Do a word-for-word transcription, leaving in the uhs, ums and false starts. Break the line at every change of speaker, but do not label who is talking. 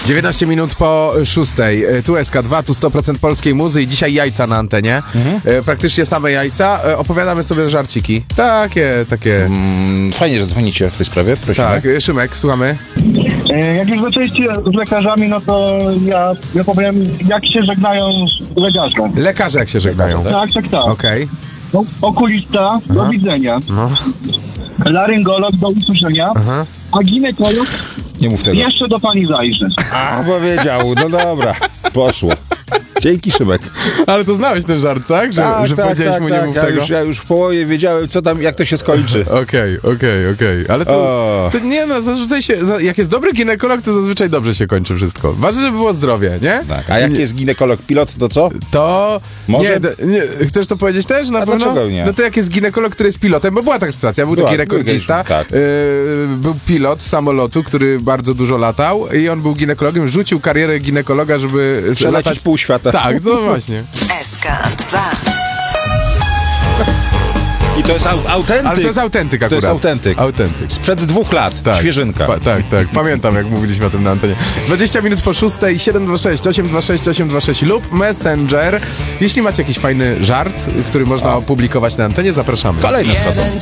dziewiętnaście minut po szóstej. Tu S K dwa, tu sto procent polskiej muzy i dzisiaj jajca na antenie. Mhm. Praktycznie same jajca. Opowiadamy sobie żarciki. Takie, takie...
Mm, fajnie, że dzwonicie w tej sprawie, prosimy.
Tak, Szymek, słuchamy.
Jak już zaczęliście z lekarzami, no to ja, ja powiem, jak się żegnają lekarze.
Lekarze jak się żegnają.
Tak, tak, tak.
Okej.
No, okulista, do widzenia.
No.
Laryngolog, do usłyszenia.
Aha.
A ginekolog,
Nie mów tego.
jeszcze do pani zajrzy.
A, powiedział, no dobra, poszło. Dzięki, Szymek.
Ale to znałeś ten żart, tak? Że,
Tak,
że
tak,
powiedziałeś
tak,
mu
tak,
nie mów
ja
tego?
już, ja już w połowie wiedziałem, co tam, jak to się skończy.
Okej, okej, okej. Ale to,
O.
to nie no, zazwyczaj się, za- jak jest dobry ginekolog, to zazwyczaj dobrze się kończy wszystko. Ważne, żeby było zdrowie, nie?
Tak, a jak jest ginekolog pilot, to co?
To...
Może-
Nie, d- nie, chcesz to powiedzieć też na
A
pewno?
dlaczego nie?
No to jak jest ginekolog, który jest pilotem, bo była taka sytuacja, był
Była,
taki rekordzista,
tak.
yy, był pilot samolotu, który bardzo dużo latał i on był ginekologiem, rzucił karierę ginekologa, żeby
Przelecieć
latać...
pół świata.
Tak, no właśnie.
S K dwa.
I to jest au- autentyk.
Ale to jest autentyk
To
akurat.
jest autentyk.
Autentyk.
Sprzed dwóch lat,
Tak.
świeżynka.
Pa, tak, tak. Pamiętam, jak mówiliśmy o tym na antenie. dwadzieścia minut po szóstej, siedem dwa sześć, osiem dwa sześć, osiem dwa sześć lub Messenger. Jeśli macie jakiś fajny żart, który można opublikować na antenie, zapraszamy.
Kolejne schodzą.